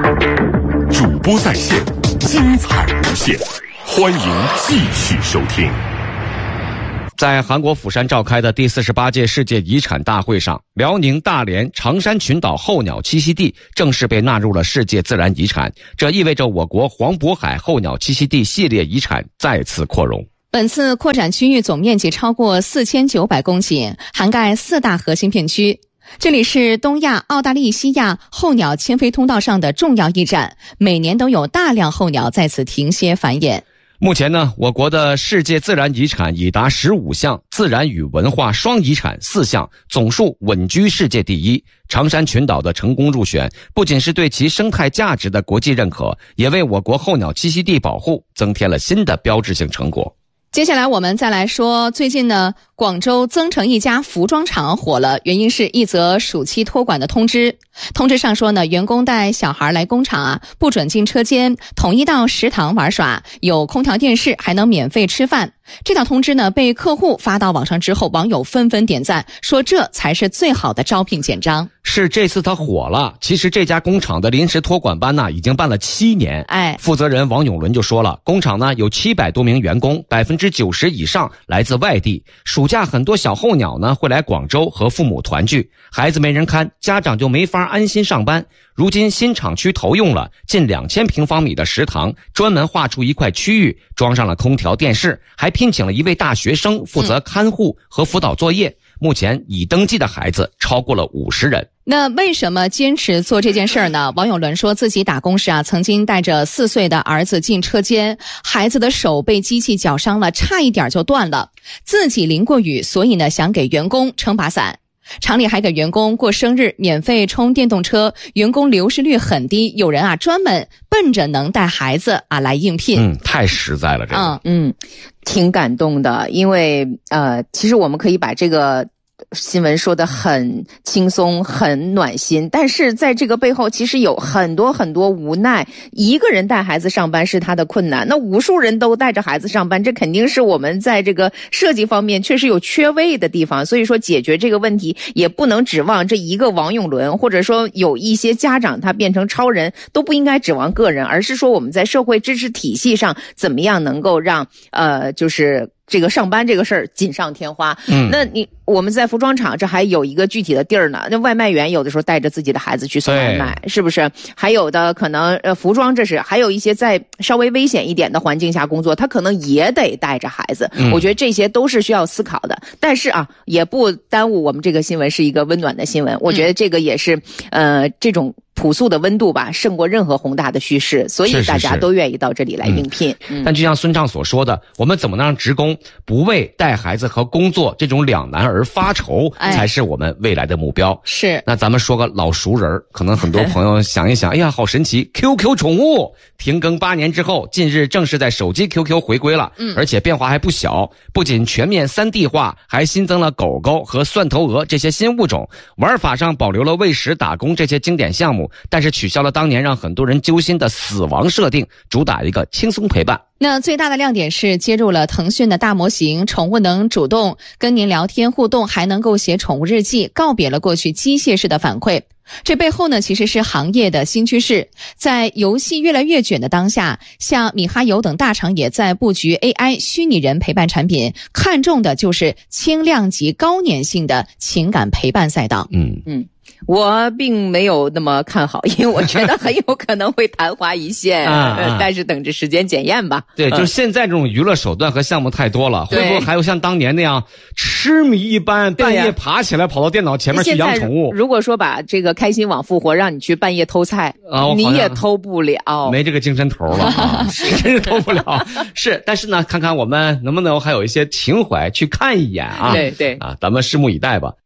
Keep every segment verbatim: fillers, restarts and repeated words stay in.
主播在线，精彩无限，欢迎继续收听。 在韩国釜山召开的第四十八届世界遗产大会上，辽宁大连长山群岛候鸟栖息地正式被纳入了世界自然遗产，这意味着我国黄渤海候鸟栖息地系列遗产再次扩容。 本次扩展区域总面积超过四千九百公顷，涵盖四大核心片区。这里是东亚、澳大利西亚候鸟迁飞通道上的重要驿站，每年都有大量候鸟在此停歇繁衍。 目前呢，我国的世界自然遗产已达十五项，自然与文化双遗产四项，总数稳居世界第一。长山群岛的成功入选，不仅是对其生态价值的国际认可，也为我国候鸟栖息地保护增添了新的标志性成果。 接下来我们再来说，最近呢，广州增城一家服装厂火了，原因是一则暑期托管的通知。通知上说呢，员工带小孩来工厂啊，不准进车间，统一到食堂玩耍，有空调电视，还能免费吃饭。这条通知呢，被客户发到网上之后，网友纷纷点赞，说这才是最好的招聘简章。 是这次他火了，其实这家工厂的临时托管班呢，已经办了七年。 哎， 负责人王永伦就说了，工厂呢有七百多名员工，百分之九十以上来自外地。暑假很多小候鸟呢会来广州和父母团聚，孩子没人看，家长就没法安心上班。如今新厂区投用了近两千平方米的食堂，专门划出一块区域，装上了空调电视，还聘请了一位大学生负责看护和辅导作业。嗯、目前已登记的孩子超过了五十人。 那为什么坚持做这件事儿呢？王永伦说自己打工时啊，曾经带着四岁的儿子进车间，孩子的手被机器绞伤了，差一点就断了。自己淋过雨，所以呢想给员工撑把伞。厂里还给员工过生日免费充电动车，员工流失率很低，有人啊专门奔着能带孩子啊来应聘。 嗯，太实在了这个。 嗯嗯，挺感动的，因为呃，其实我们可以把这个新闻说得很轻松很暖心，但是在这个背后其实有很多很多无奈。一个人带孩子上班是他的困难，那无数人都带着孩子上班，这肯定是我们在这个设计方面确实有缺位的地方。所以说解决这个问题也不能指望这一个王永伦，或者说有一些家长他变成超人，都不应该指望个人，而是说我们在社会支持体系上怎么样能够让呃就是这个上班这个事儿锦上添花。嗯，那你我们在服装厂这还有一个具体的地儿呢，那外卖员有的时候带着自己的孩子去送外卖，是不是？还有的可能呃服装这是，还有一些在稍微危险一点的环境下工作，他可能也得带着孩子。嗯，我觉得这些都是需要思考的。但是啊，也不耽误我们这个新闻是一个温暖的新闻。我觉得这个也是呃这种朴素的温度吧，胜过任何宏大的叙事，所以大家都愿意到这里来应聘。 是是是嗯、但就像孙畅所说的，我们怎么能让职工不为带孩子和工作这种两难而发愁，哎、才是我们未来的目标。 是。 那咱们说个老熟人，可能很多朋友想一想，哎呀，好神奇 ！Q Q 宠物停更八年之后，近日正式在手机 Q Q 回归了，嗯，而且变化还不小，不仅全面 三 D 化，还新增了狗狗和蒜头鹅这些新物种，玩法上保留了喂食、打工这些经典项目。但是取消了当年让很多人揪心的死亡设定，主打一个轻松陪伴。 那最大的亮点是接入了腾讯的大模型，宠物能主动跟您聊天互动，还能够写宠物日记，告别了过去机械式的反馈。这背后呢，其实是行业的新趋势。在游戏越来越卷的当下，像米哈游等大厂也在布局 A I 虚拟人陪伴产品，看重的就是轻量级高粘性的情感陪伴赛道。 嗯嗯。我并没有那么看好，因为我觉得很有可能会昙花一现啊、呃，但是等着时间检验吧。 对，就是现在这种娱乐手段和项目太多了，会不会还有像当年那样痴迷一般，半夜爬起来跑到电脑前面去养宠物？ 如果说把这个开心网复活，让你去半夜偷菜，啊、你也偷不了， 没这个精神头了啊，真是偷不了。是，但是呢，看看我们能不能还有一些情怀去看一眼啊？ 对对啊，咱们拭目以待吧。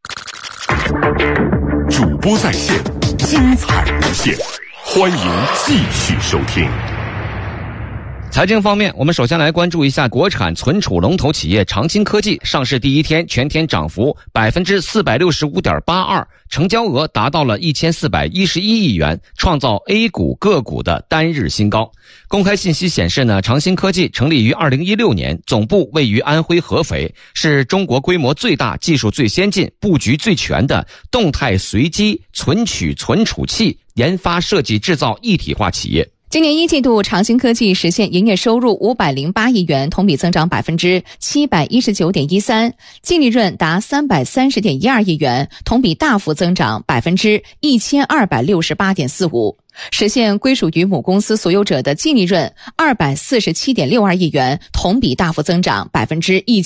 主播在线，精彩无限，欢迎继续收听。 财经方面，我们首先来关注一下国产存储龙头企业长兴科技上市第一天全天涨幅 百分之四百六十五点八二， 成交额达到了一千四百一十一亿元，创造 A 股个股的单日新高。公开信息显示呢，长兴科技成立于二零一六年，总部位于安徽合肥，是中国规模最大、技术最先进、布局最全的动态随机存取存储器研发设计制造一体化企业。 今年一季度，长兴科技实现营业收入五百零八亿元，同比增长百分之七百一十九点一三，净利润达三百三十点一二亿元，同比大幅增长百分之一千二百六十八点四五，实现归属于母公司所有者的净利润二百四十七点六二亿元，同比大幅增长百分之一